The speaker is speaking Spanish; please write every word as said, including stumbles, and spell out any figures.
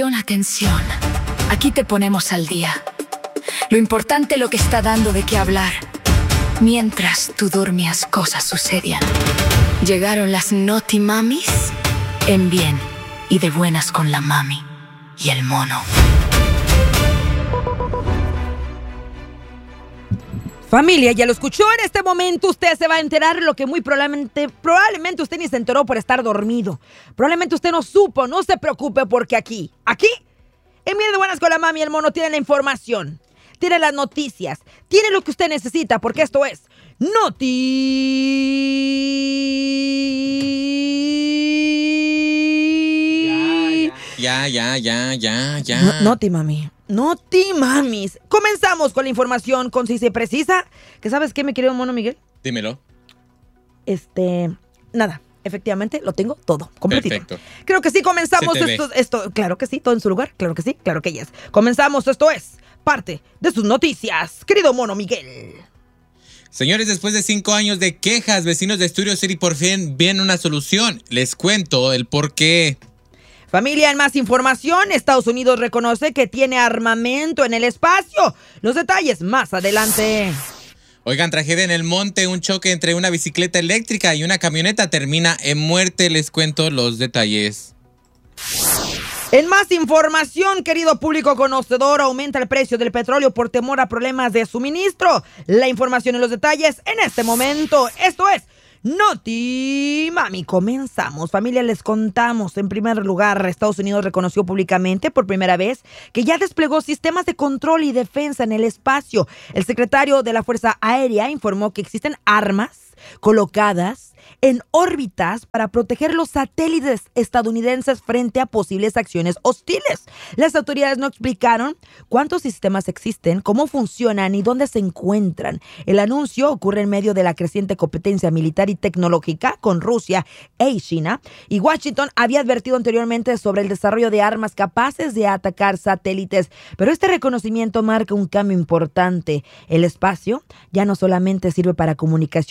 Atención, aquí te ponemos al día. Lo importante, lo que está dando de qué hablar. Mientras tú dormías, cosas sucedían. Llegaron las Naughty Mamis en bien y de buenas con la mami y el mono. Familia, ya lo escuchó. En este momento usted se va a enterar de lo que muy probablemente, probablemente usted ni se enteró por estar dormido. Probablemente usted no supo. No se preocupe porque aquí, aquí, en Miel de Buenas con la Mami y el Mono tiene la información, tiene las noticias, tiene lo que usted necesita, porque esto es Noti. Ya, ya, ya, ya, ya. No, Noti, mami. Noti mamis. Comenzamos con la información concisa y precisa. ¿Que sabes qué, mi querido Mono Miguel? Dímelo. Este, nada, efectivamente lo tengo todo, completito. Perfecto. Creo que sí, comenzamos Se te esto, esto, claro que sí, todo en su lugar, claro que sí, claro que yes. Comenzamos, esto es parte de sus noticias, querido Mono Miguel. Señores, después de cinco años de quejas, vecinos de Studio City por fin viene una solución. Les cuento el por qué. Familia, en más información, Estados Unidos reconoce que tiene armamento en el espacio. Los detalles más adelante. Oigan, tragedia en el monte, un choque entre una bicicleta eléctrica y una camioneta termina en muerte. Les cuento los detalles. En más información, querido público conocedor, aumenta el precio del petróleo por temor a problemas de suministro. La información y los detalles en este momento. Esto es Noti Mami. Comenzamos. Familia, les contamos. En primer lugar, Estados Unidos reconoció públicamente por primera vez que ya desplegó sistemas de control y defensa en el espacio. El secretario de la Fuerza Aérea informó que existen armas colocadas en órbitas para proteger los satélites estadounidenses frente a posibles acciones hostiles. Las autoridades no explicaron cuántos sistemas existen, cómo funcionan y dónde se encuentran. El anuncio ocurre en medio de la creciente competencia militar y tecnológica con Rusia e China, y Washington había advertido anteriormente sobre el desarrollo de armas capaces de atacar satélites, pero este reconocimiento marca un cambio importante. El espacio ya no solamente sirve para comunicación